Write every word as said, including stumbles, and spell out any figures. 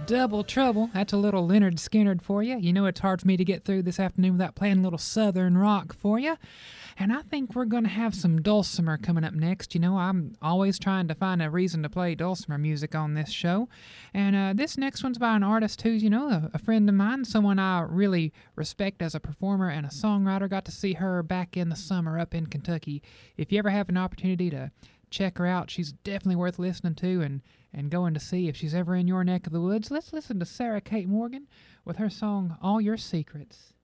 Double Trouble. That's a little Leonard Skinner for you. You know it's hard for me to get through this afternoon without playing a little Southern rock for you. And I think we're going to have some dulcimer coming up next. You know, I'm always trying to find a reason to play dulcimer music on this show. And uh, this next one's by an artist who's, you know, a, a friend of mine, someone I really respect as a performer and a songwriter. Got to see her back in the summer up in Kentucky. If you ever have an opportunity to check her out, she's definitely worth listening to and, and going to see if she's ever in your neck of the woods. Let's listen to Sarah Kate Morgan with her song, All Your Secrets.